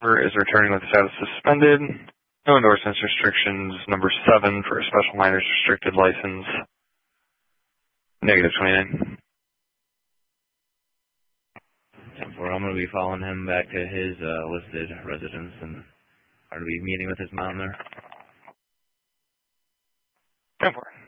is returning with status suspended. No endorsements, restrictions. Number 7 for a special minors restricted license. Negative 29. 10-4, I'm going to be following him back to his listed residence and are to be meeting with his mom there. 10-4.